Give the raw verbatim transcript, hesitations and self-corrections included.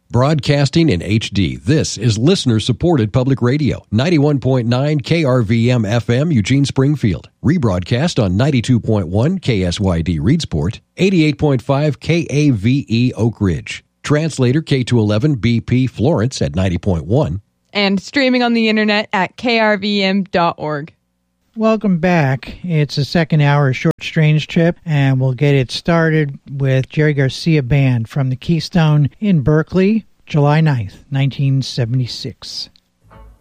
Broadcasting in H D, this is listener-supported public radio, ninety-one point nine K R V M F M, Eugene, Springfield. Rebroadcast on ninety-two point one K S Y D, Reedsport, eighty-eight point five K A V E, Oak Ridge. Translator K two eleven B P, Florence at ninety point one. And streaming on the internet at K R V M dot org. Welcome back. It's a second hour of Short Strange Trip, and we'll get it started with Jerry Garcia Band from the Keystone in Berkeley, July ninth, nineteen seventy-six.